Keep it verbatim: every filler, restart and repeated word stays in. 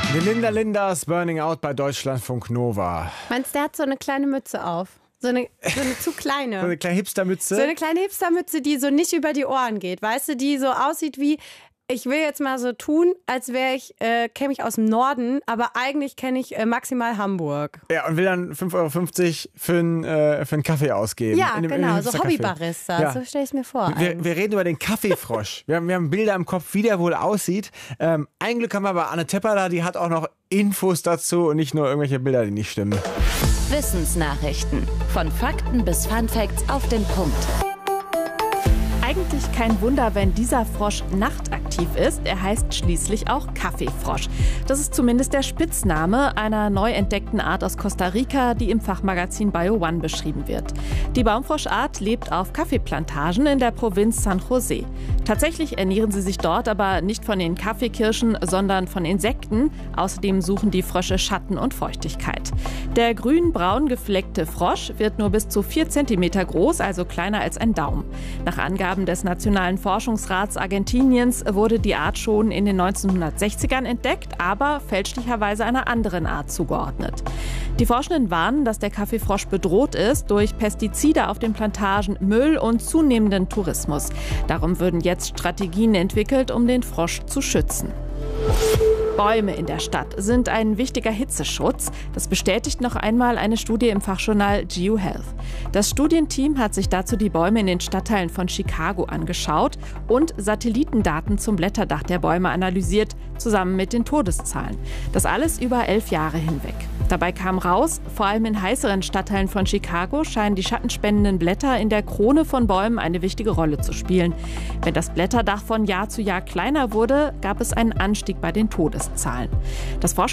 Die Linda Lindas Burning Out bei Deutschlandfunk Nova. Meinst du, der hat so eine kleine Mütze auf? So eine, so eine zu kleine. So eine kleine Hipstermütze? So eine kleine Hipstermütze, die so nicht über die Ohren geht. Weißt du, die so aussieht wie, ich will jetzt mal so tun, als wäre ich, äh, käme ich aus dem Norden, aber eigentlich kenne ich äh, maximal Hamburg. Ja, und will dann fünf Euro fünfzig für einen äh, für einen Kaffee ausgeben. Ja, in dem, genau, in so Hobbybarista, ja. so stelle ich es mir vor. Wir, wir reden über den Kaffeefrosch. wir, haben, wir haben Bilder im Kopf, wie der wohl aussieht. Ähm, ein Glück haben wir aber Anne Tepperler, die hat auch noch Infos dazu und nicht nur irgendwelche Bilder, die nicht stimmen. Wissensnachrichten. Von Fakten bis Funfacts auf den Punkt. Eigentlich kein Wunder, wenn dieser Frosch nachtaktiv ist. Er heißt schließlich auch Kaffeefrosch. Das ist zumindest der Spitzname einer neu entdeckten Art aus Costa Rica, die im Fachmagazin Bio One beschrieben wird. Die Baumfroschart lebt auf Kaffeeplantagen in der Provinz San José. Tatsächlich ernähren sie sich dort aber nicht von den Kaffeekirschen, sondern von Insekten. Außerdem suchen die Frösche Schatten und Feuchtigkeit. Der grün-braun gefleckte Frosch wird nur bis zu vier Zentimeter groß, also kleiner als ein Daumen. Nach Angaben des Nationalen Forschungsrats Argentiniens wurde die Art schon in den neunzehnhundertsechzigern entdeckt, aber fälschlicherweise einer anderen Art zugeordnet. Die Forschenden warnen, dass der Kaffeefrosch bedroht ist durch Pestizide auf den Plantagen, Müll und zunehmenden Tourismus. Darum würden jetzt Strategien entwickelt, um den Frosch zu schützen. Bäume in der Stadt sind ein wichtiger Hitzeschutz. Das bestätigt noch einmal eine Studie im Fachjournal GeoHealth. Das Studienteam hat sich dazu die Bäume in den Stadtteilen von Chicago angeschaut und Satellitendaten zum Blätterdach der Bäume analysiert, zusammen mit den Todeszahlen. Das alles über elf Jahre hinweg. Dabei kam raus, vor allem in heißeren Stadtteilen von Chicago scheinen die schattenspendenden Blätter in der Krone von Bäumen eine wichtige Rolle zu spielen. Wenn das Blätterdach von Jahr zu Jahr kleiner wurde, gab es einen Anstieg bei den Todeszahlen. Das